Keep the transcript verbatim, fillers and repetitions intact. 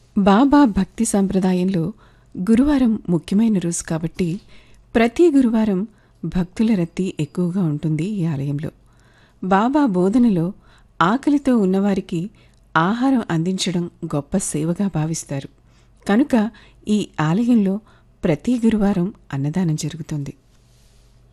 బాబా భక్తి సంప్రదాయంలో గురువారం ముఖ్యమైన రోజు కాబట్టి ప్రతి గురువారం భక్తుల రద్దీ ఎక్కువగా ఉంటుంది ఈ ఆలయంలో. బాబా బోధనలో ఆకలితో ఉన్నవారికి ఆహారం అందించడం గొప్ప సేవగా భావిస్తారు. కనుక ఈ ఆలయంలో ప్రతి గురువారం అన్నదానం జరుగుతుంది.